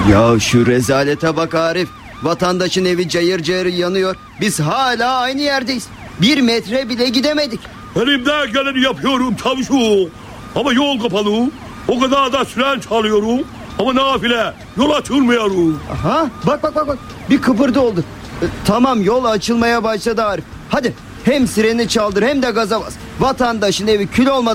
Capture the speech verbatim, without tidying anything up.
Ya şu rezalete bak Arif. Vatandaşın evi cayır cayır yanıyor. Biz hala aynı yerdeyiz. Bir metre bile gidemedik. Elimden geleni yapıyorum çavuşum. Ama yol kapalı. O kadar da süren çalıyorum. Ama nafile yol açılmıyorum. Aha, bak bak bak bak. Bir kıpırdı oldu. E, tamam, yol açılmaya başladı Arif. Hadi hem sireni çaldır hem de gaza bas. Vatandaşın evi kül olmadan